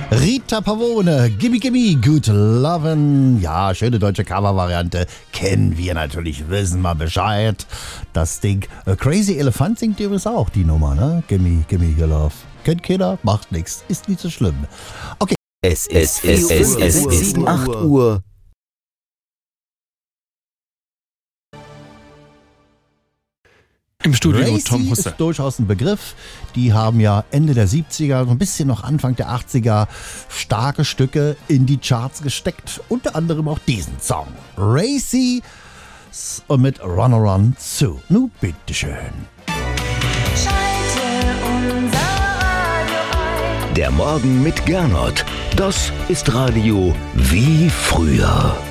Rita Pavone, Gimme Gimme, Good Lovin'. Ja, schöne deutsche Cover-Variante. Kennen wir natürlich, wissen wir Bescheid. Das Ding. Crazy Elephant singt übrigens auch die Nummer, ne? Gimme Gimme Your Love. Kennt keiner, macht nichts. Ist nicht so schlimm. Okay. Es ist 7, 8 Uhr. Im Studio Racy Tom Husse. ist durchaus ein Begriff. Die haben ja Ende der 70er, so ein bisschen noch Anfang der 80er starke Stücke in die Charts gesteckt. Unter anderem auch diesen Song. Racy und mit Run Run 2. Nu, bitteschön. Schalte unser Radio ein. Der Morgen mit Gernot. Das ist Radio wie früher.